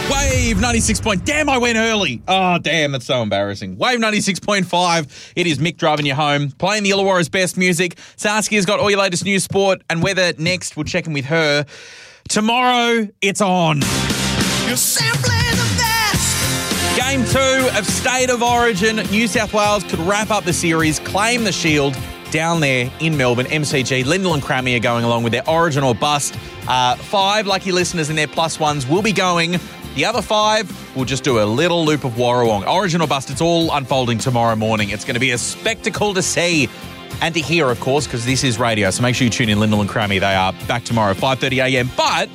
Wave 96. Damn, I went early. Oh, damn, that's so embarrassing. Wave 96.5. It is Mick driving you home, playing the Illawarra's best music. Saskia's got all your latest news, sport, and weather next. We'll check in with her. Tomorrow, it's on. You're simply the best. Game 2 of State of Origin. New South Wales could wrap up the series, claim the shield down there in Melbourne. MCG, Lyndall and Crammy are going along with their Origin or Bust. 5 lucky listeners and their plus ones will be going. The other 5 will just do a little loop of Warrawong. Origin or Bust, it's all unfolding tomorrow morning. It's going to be a spectacle to see and to hear, of course, because this is radio. So make sure you tune in, Lyndall and Crammy. They are back tomorrow, 5:30am. But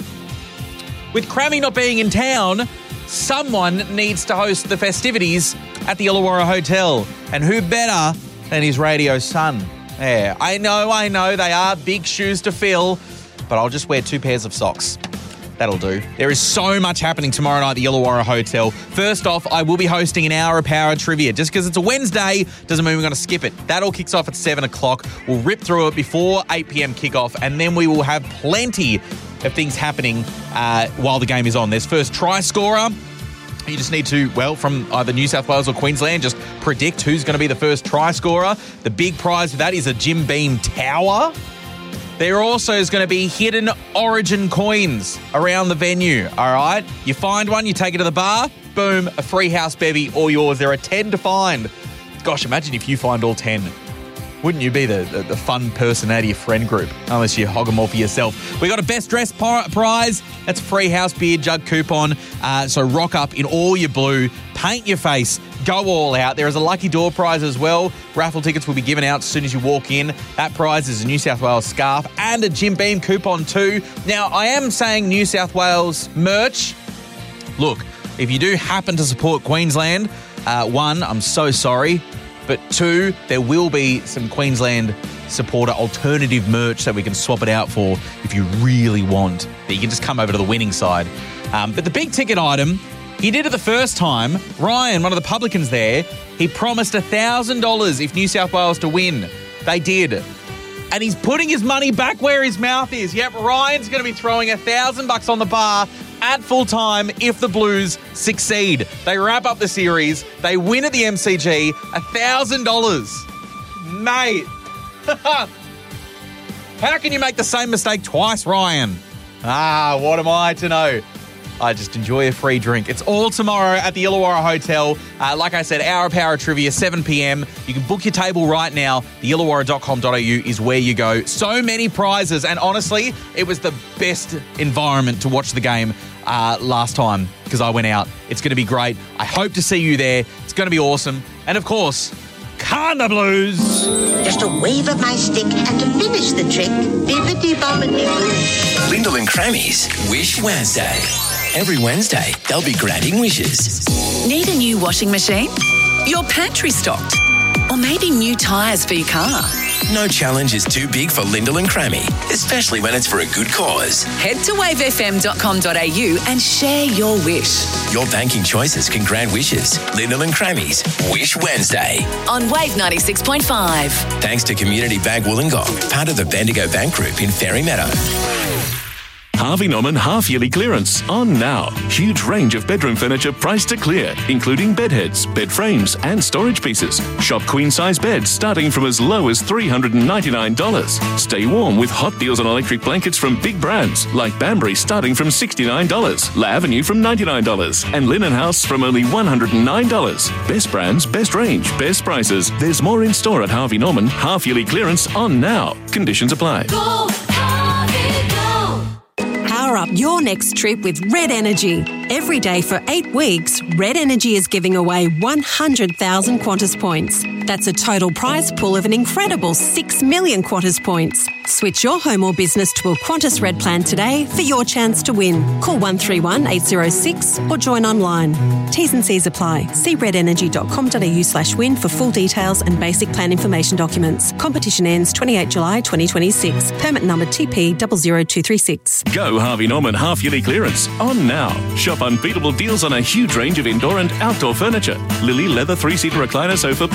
with Crammy not being in town, someone needs to host the festivities at the Illawarra Hotel. And who better than his radio son? Yeah, I know, they are big shoes to fill, but I'll just wear 2 pairs of socks. That'll do. There is so much happening tomorrow night at the Illawarra Hotel. First off, I will be hosting an hour of Power Trivia. Just because it's a Wednesday doesn't mean we're going to skip it. That all kicks off at 7 o'clock. We'll rip through it before 8pm kickoff, and then we will have plenty of things happening while the game is on. There's first try scorer. You just need to, from either New South Wales or Queensland, just predict who's going to be the first try scorer. The big prize for that is a Jim Beam Tower. There also is going to be hidden Origin coins around the venue, all right? You find one, you take it to the bar, boom, a free house bevy, all yours. There are 10 to find. Gosh, imagine if you find all 10. Wouldn't you be the fun person out of your friend group, unless you hog them all for yourself? We got a best dressed prize. That's a free house beer jug coupon. So rock up in all your blue, paint your face, go all out. There is a lucky door prize as well. Raffle tickets will be given out as soon as you walk in. That prize is a New South Wales scarf and a Jim Beam coupon too. Now, I am saying New South Wales merch. Look, if you do happen to support Queensland, 1, I'm so sorry. But 2, there will be some Queensland supporter alternative merch that we can swap it out for if you really want. That you can just come over to the winning side. But the big ticket item, he did it the first time. Ryan, one of the publicans there, he promised $1,000 if New South Wales to win. They did. And he's putting his money back where his mouth is. Yep, Ryan's going to be throwing $1,000 on the bar at full time if the Blues succeed. They wrap up the series. They win at the MCG. $1,000. Mate. How can you make the same mistake twice, Ryan? What am I to know? I just enjoy a free drink. It's all tomorrow at the Illawarra Hotel. Like I said, hour of Power Trivia, 7pm. You can book your table right now. theillawarra.com.au is where you go. So many prizes. And honestly, it was the best environment to watch the game last time because I went out. It's going to be great. I hope to see you there. It's going to be awesome. And of course, Carna Blues. Just a wave of my stick and to finish the trick, bibbidi-bobbidi-boo. Lyndall and Crammy's Wish Wednesday. Every Wednesday, they'll be granting wishes. Need a new washing machine? Your pantry stocked? Or maybe new tyres for your car? No challenge is too big for Lyndall and Crammy, especially when it's for a good cause. Head to wavefm.com.au and share your wish. Your banking choices can grant wishes. Lyndall and Crammy's Wish Wednesday. On Wave 96.5. Thanks to Community Bank Wollongong, part of the Bendigo Bank Group in Fairy Meadow. Harvey Norman half-yearly clearance on now. Huge range of bedroom furniture priced to clear, including bed heads, bed frames and storage pieces. Shop queen-size beds starting from as low as $399. Stay warm with hot deals on electric blankets from big brands like Banbury starting from $69, La Avenue from $99 and Linen House from only $109. Best brands, best range, best prices. There's more in store at Harvey Norman half-yearly clearance on now. Conditions apply. Go, Harvey, go. Power up your next trip with Red Energy. Every day for 8 weeks, Red Energy is giving away 100,000 Qantas points. That's a total prize pool of an incredible 6 million Qantas points. Switch your home or business to a Qantas Red plan today for your chance to win. Call 131 806 or join online. T's and C's apply. See redenergy.com.au/win for full details and basic plan information documents. Competition ends 28 July 2026. Permit number TP 00236. Go Harvey Norman half-yearly clearance on now. Shop unbeatable deals on a huge range of indoor and outdoor furniture. Lily leather 3-seater recliner sofa plus 2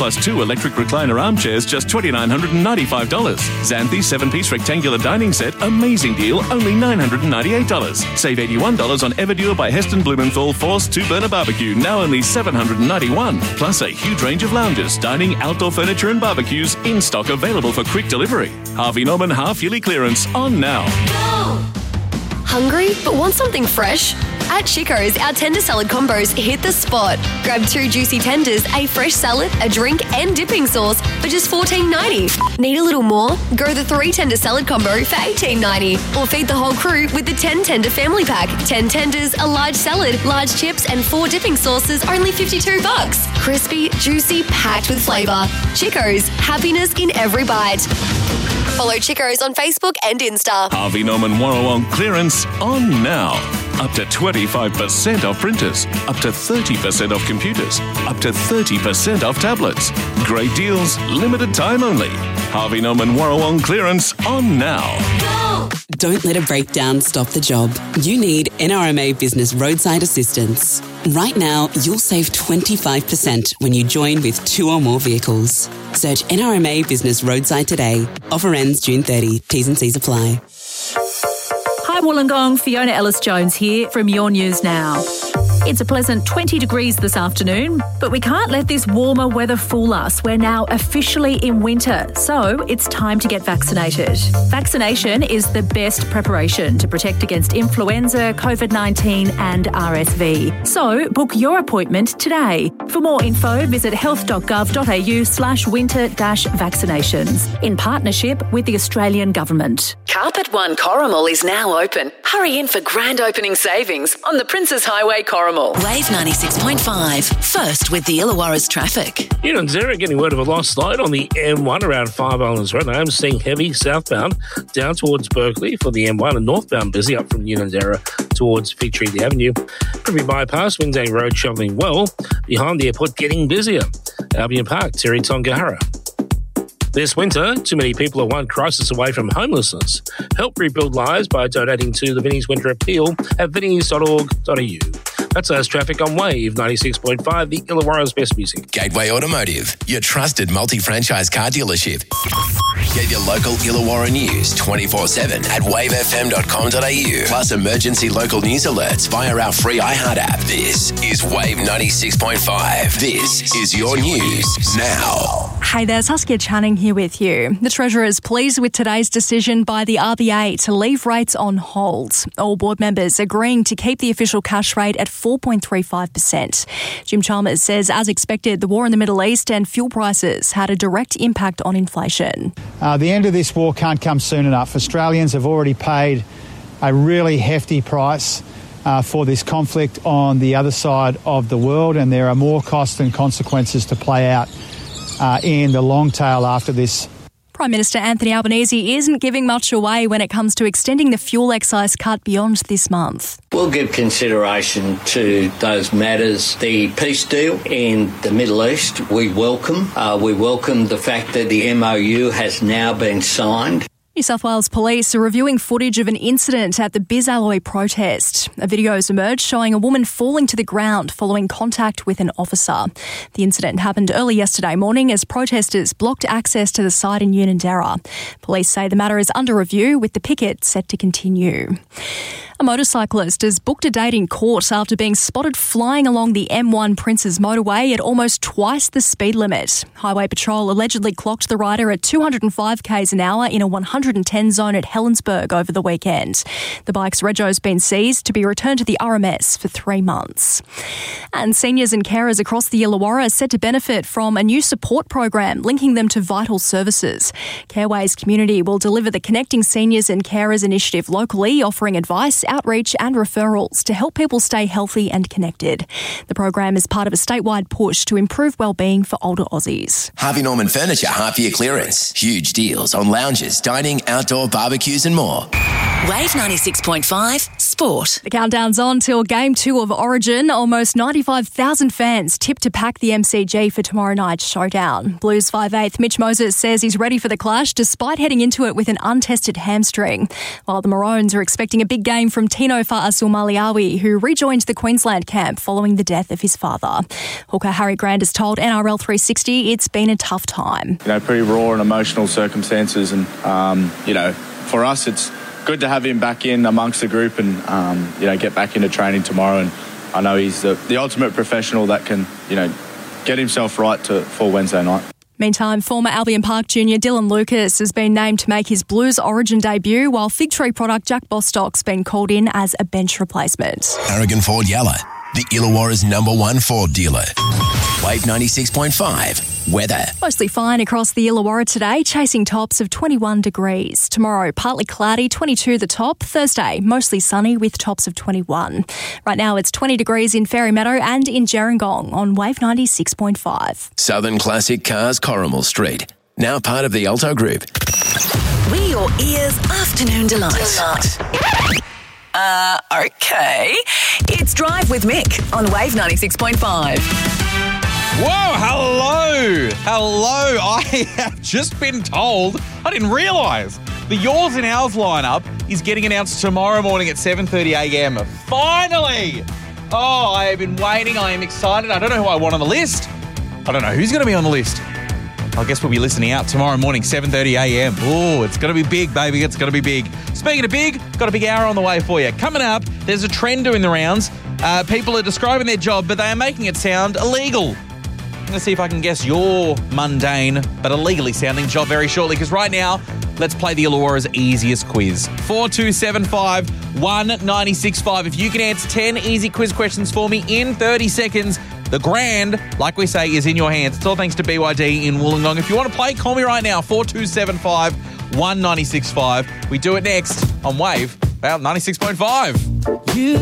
electric recliner armchairs, just $2,995. Xanthi 7-piece rectangular dining set, amazing deal, only $998. Save $81 on Everdure by Heston Blumenthal Force 2-burner barbecue, now only $791. Plus a huge range of lounges, dining, outdoor furniture and barbecues in stock, available for quick delivery. Harvey Norman half-yearly clearance on now. Hungry but want something fresh? At Chico's, our tender salad combos hit the spot. Grab 2 juicy tenders, a fresh salad, a drink and dipping sauce for just $14.90. Need a little more? Go the 3 tender salad combo for $18.90. Or feed the whole crew with the 10 tender family pack. 10 tenders, a large salad, large chips and 4 dipping sauces, only $52. Crispy, juicy, packed with flavour. Chico's, happiness in every bite. Follow Chico's on Facebook and Insta. Harvey Norman Warrawong clearance on now. Up to 25% off printers, up to 30% off computers, up to 30% off tablets. Great deals, limited time only. Harvey Norman Warrawong clearance on now. Don't let a breakdown stop the job. You need NRMA Business Roadside Assistance. Right now, you'll save 25% when you join with 2 or more vehicles. Search NRMA Business Roadside today. Offer ends June 30. T's and C's apply. Hi Wollongong, Fiona Ellis-Jones here from Your News Now. It's a pleasant 20 degrees this afternoon, but we can't let this warmer weather fool us. We're now officially in winter, so it's time to get vaccinated. Vaccination is the best preparation to protect against influenza, COVID-19 and RSV. So book your appointment today. For more info, visit health.gov.au/winter-vaccinations in partnership with the Australian Government. Carpet One Corrimal is now open. Hurry in for grand opening savings on the Princes Highway Corrimal. Wave 96.5, first with the Illawarra's traffic. Unanderra getting word of a lost light on the M1 around Five Islands Road. I am seeing heavy southbound down towards Berkeley for the M1 and northbound busy up from Unanderra towards Fig-Tree Avenue. Privy Bypass, Windsang Road shoveling well. Behind the airport getting busier. Albion Park, Terry Tongahara. This winter, too many people are one crisis away from homelessness. Help rebuild lives by donating to the Vinnie's Winter Appeal at vinnies.org.au. That's us traffic on Wave 96.5, the Illawarra's best music. Gateway Automotive, your trusted multi-franchise car dealership. Get your local Illawarra news 24/7 at wavefm.com.au. Plus emergency local news alerts via our free iHeart app. This is Wave 96.5. This is your news now. Hey there, Saskia Channing here with you. The Treasurer is pleased with today's decision by the RBA to leave rates on hold. All board members agreeing to keep the official cash rate at 4.35%. Jim Chalmers says, as expected, the war in the Middle East and fuel prices had a direct impact on inflation. The end of this war can't come soon enough. Australians have already paid a really hefty price for this conflict on the other side of the world, and there are more costs and consequences to play out in the long tail after this. Prime Minister Anthony Albanese isn't giving much away when it comes to extending the fuel excise cut beyond this month. We'll give consideration to those matters. The peace deal in the Middle East, we welcome. We welcome the fact that the MOU has now been signed. New South Wales Police are reviewing footage of an incident at the Bizalloy protest. A video has emerged showing a woman falling to the ground following contact with an officer. The incident happened early yesterday morning as protesters blocked access to the site in Unanderra. Police say the matter is under review, with the picket set to continue. A motorcyclist has booked a date in court after being spotted flying along the M1 Princes motorway at almost twice the speed limit. Highway Patrol allegedly clocked the rider at 205 k's an hour in a 110 zone at Helensburgh over the weekend. The bike's rego's been seized to be returned to the RMS for 3 months. And seniors and carers across the Illawarra are set to benefit from a new support program linking them to vital services. Careways Community will deliver the Connecting Seniors and Carers initiative locally, offering advice, outreach and referrals to help people stay healthy and connected. The program is part of a statewide push to improve wellbeing for older Aussies. Harvey Norman Furniture half-year clearance. Huge deals on lounges, dining, outdoor barbecues and more. Wave 96.5 Sport. The countdown's on till Game 2 of Origin. Almost 95,000 fans tipped to pack the MCG for tomorrow night's showdown. Blues 5/8 Mitch Moses says he's ready for the clash despite heading into it with an untested hamstring. While the Maroons are expecting a big game from Tino Fa'asul-Maliawi, who rejoined the Queensland camp following the death of his father. Hooker Harry Grant has told NRL 360 it's been a tough time. Pretty raw and emotional circumstances, and, for us it's good to have him back in amongst the group and, get back into training tomorrow. And I know he's the ultimate professional that can, get himself right for Wednesday night. Meantime, former Albion Park junior Dylan Lucas has been named to make his Blues Origin debut, while Fig Tree product Jack Bostock's been called in as a bench replacement. Aragon Ford Yalla, the Illawarra's #1 Ford dealer. Wave 96.5 weather. Mostly fine across the Illawarra today, chasing tops of 21 degrees. Tomorrow, partly cloudy, 22 the top. Thursday, mostly sunny with tops of 21. Right now, it's 20 degrees in Fairy Meadow and in Gerringong on Wave 96.5. Southern Classic Cars, Corrimal Street. Now part of the Alto Group. We're your ears' afternoon delight. Okay. It's Drive with Mick on Wave 96.5. Whoa, hello. I have just been told, I didn't realise, the Yours and Ours lineup is getting announced tomorrow morning at 7:30 a.m. Finally! Oh, I have been waiting. I am excited. I don't know who I want on the list. I don't know who's going to be on the list. I guess we'll be listening out tomorrow morning, 7:30 a.m. Oh, it's going to be big, baby. It's going to be big. Speaking of big, got a big hour on the way for you. Coming up, there's a trend doing the rounds. People are describing their job, but they are making it sound illegal. I'm going to see if I can guess your mundane but illegally sounding job very shortly, because right now, let's play the Illawarra's easiest quiz. 4275 1965. If you can answer 10 easy quiz questions for me in 30 seconds, the grand, like we say, is in your hands. It's all thanks to BYD in Wollongong. If you want to play, call me right now, 4275 1965. We do it next on Wave, about 96.5.